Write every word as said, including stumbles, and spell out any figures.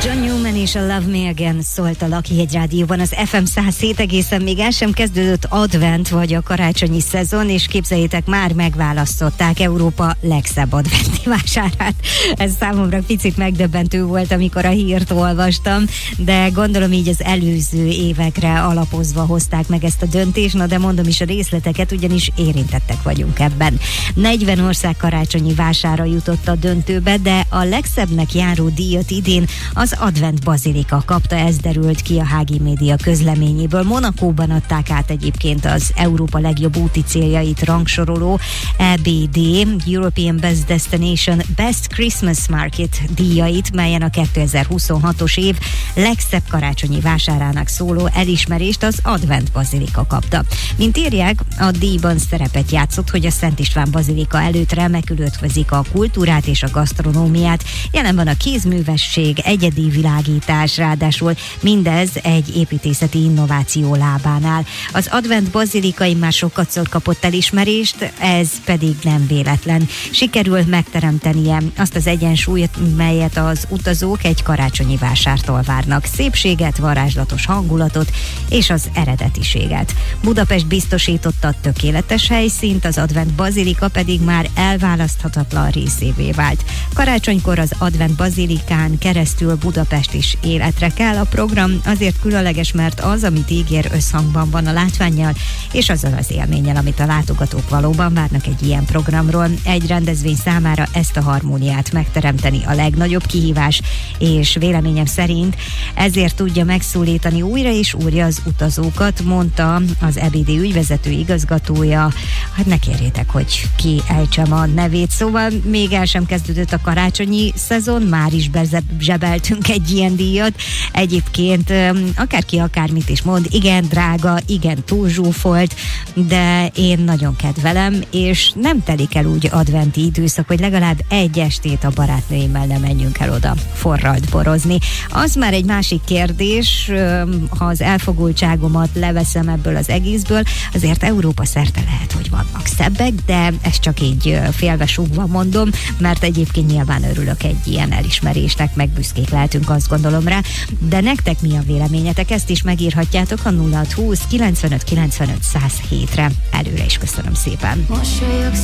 John Newman és a Love Me Again szólt a Lucky Rádióban, az ef em száz hét egészen még el sem kezdődött advent vagy a karácsonyi szezon, és képzeljétek, már megválasztották Európa legszebb adventi vásárát. Ez számomra picit megdöbbentő volt, amikor a hírt olvastam, de gondolom így az előző évekre alapozva hozták meg ezt a döntést, na de mondom is a részleteket, ugyanis érintettek vagyunk ebben. negyven ország karácsonyi vására jutott a döntőbe, de a legszebbnek járó díjat idén az Advent Bazilika kapta, ez derült ki a Hági Média közleményéből. Monakóban adták át egyébként az Európa legjobb úti céljait rangsoroló é bé dé, European Best Destination Best Christmas Market díjait, melyen a kétezer-huszonhatos év legszebb karácsonyi vásárának szóló elismerést az Advent Bazilika kapta. Mint írják, a díjban szerepet játszott, hogy a Szent István Bazilika előtt remekül ötvözik a kultúrát és a gasztronómiát. Jelen van a kézművesség, egyedi világítás, ráadásul mindez egy építészeti innováció lábánál. Az Advent Bazilika már sokatszor kapott elismerést, ez pedig nem véletlen. Sikerül megteremtenie azt az egyensúlyt, melyet az utazók egy karácsonyi vásártól várnak. Szépséget, varázslatos hangulatot és az eredetiséget. Budapest biztosította a tökéletes helyszínt, az Advent Bazilika pedig már elválaszthatatlan részévé vált. Karácsonykor az Advent Bazilikán keresztül Budapest is életre kell. A program azért különleges, mert az, amit ígér, összhangban van a látvánnyal, és azzal az élménnyel, amit a látogatók valóban várnak egy ilyen programról. Egy rendezvény számára ezt a harmóniát megteremteni a legnagyobb kihívás, és véleményem szerint ezért tudja megszólítani újra és újra az utazókat, mondta az é bé dé ügyvezető igazgatója. Hát ne kérjétek, hogy ki ejtsem a nevét. Szóval még el sem kezdődött a karácsonyi szezon, már is bezsebeltünk egy ilyen díjat. Egyébként akárki akármit is mond, igen drága, igen túlzsúfolt, de én nagyon kedvelem, és nem telik el úgy adventi időszak, hogy legalább egy estét a barátnőimmel nem menjünk el oda forralt borozni. Az már egy másik kérdés, ha az elfogultságomat leveszem ebből az egészből, azért Európa szerte lehet, hogy vannak szebbek, de ezt csak így félvesúgva mondom, mert egyébként nyilván örülök egy ilyen elismerésnek, meg büszkék lehetünk, azt gondolom rá, de nektek mi a véleményetek? Ezt is megírhatjátok a nulla hat húsz kilencvenöt kilencvenöt száz hétre. Előre is köszönöm szépen. Mosolyogsz